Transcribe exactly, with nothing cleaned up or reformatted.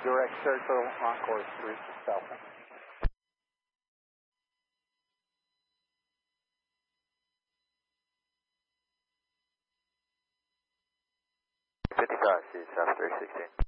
Direct circle on course to reach the Falcon. fifty-five, see South three sixteen.